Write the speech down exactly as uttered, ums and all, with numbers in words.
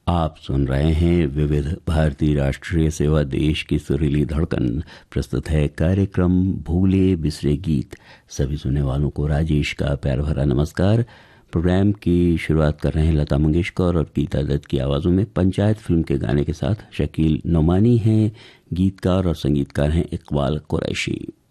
आप सुन रहे हैं विविध भारतीय राष्ट्रीय सेवा, देश की सुरीली धड़कन। प्रस्तुत है कार्यक्रम भूले बिसरे गीत। सभी सुनने वालों को राजेश का प्यार भरा नमस्कार। प्रोग्राम की शुरुआत कर रहे हैं लता मंगेशकर और गीता दत्त की आवाज़ों में पंचायत फिल्म के गाने के साथ। शकील नोमानी हैं गीतकार और संगीतकार हैं इकबाल कुरैशी।